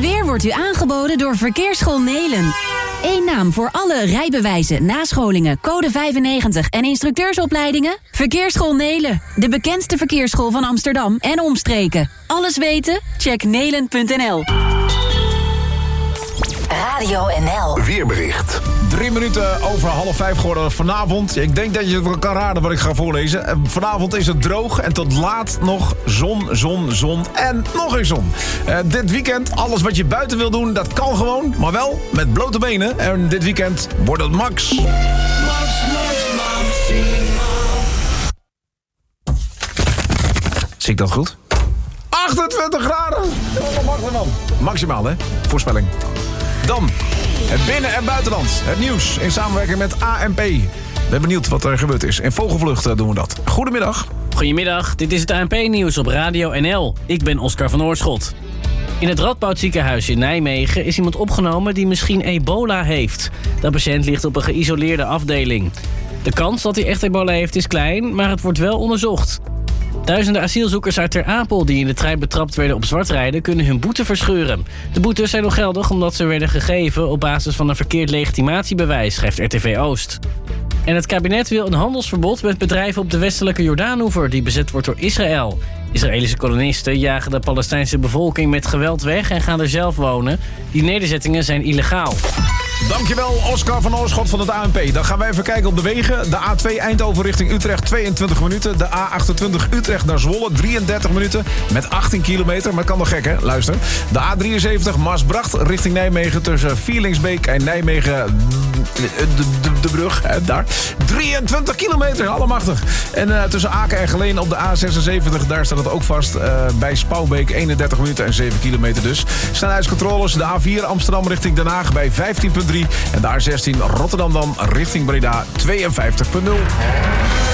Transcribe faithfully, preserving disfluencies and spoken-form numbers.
weer wordt u aangeboden door Verkeersschool Nelen. Eén naam voor alle rijbewijzen, nascholingen, code vijfennegentig en instructeursopleidingen? Verkeersschool Nelen, de bekendste verkeersschool van Amsterdam en omstreken. Alles weten? Check nelen punt n l. Radio N L. Weerbericht. Drie minuten over half vijf geworden vanavond. Ik denk dat je het wel kan raden wat ik ga voorlezen. Vanavond is het droog en tot laat nog zon, zon, zon en nog eens zon. Uh, dit weekend, alles wat je buiten wil doen, dat kan gewoon. Maar wel met blote benen. En dit weekend wordt het max. Max, max, maximaal. Zie ik dat goed? achtentwintig graden! Maximaal, maximaal hè? Voorspelling. Dan het binnen- en buitenland. Het nieuws in samenwerking met A N P. Ik ben benieuwd wat er gebeurd is. In Vogelvlucht doen we dat. Goedemiddag. Goedemiddag, dit is het A N P-nieuws op Radio N L. Ik ben Oscar van Oorschot. In het Radboud ziekenhuis in Nijmegen is iemand opgenomen die misschien ebola heeft. Dat patiënt ligt op een geïsoleerde afdeling. De kans dat hij echt ebola heeft is klein, maar het wordt wel onderzocht. Duizenden asielzoekers uit Ter Apel die in de trein betrapt werden op zwartrijden kunnen hun boete verscheuren. De boetes zijn nog geldig omdat ze werden gegeven op basis van een verkeerd legitimatiebewijs, schrijft R T V Oost. En het kabinet wil een handelsverbod met bedrijven op de westelijke Jordaanoever die bezet wordt door Israël. Israëlische kolonisten jagen de Palestijnse bevolking met geweld weg en gaan er zelf wonen. Die nederzettingen zijn illegaal. Dankjewel, Oscar van Oorschot van het A N P. Dan gaan wij even kijken op de wegen. De A twee Eindhoven richting Utrecht, tweeëntwintig minuten. De A achtentwintig Utrecht naar Zwolle, drieëndertig minuten. Met achttien kilometer, maar het kan nog gek, hè? Luister. De A drieënzeventig Maasbracht richting Nijmegen tussen Vierlingsbeek en Nijmegen. De, de, de, de brug, hè, daar. drieëntwintig kilometer, allemachtig. En uh, tussen Aken en Geleen op de A zesenzeventig, daar staat het ook vast. Uh, bij Spouwbeek, eenendertig minuten en zeven kilometer dus. Snelheidscontroles, de A vier Amsterdam richting Den Haag bij vijftien komma drie. En de A zestien Rotterdam dan richting Breda, tweeënvijftig komma nul.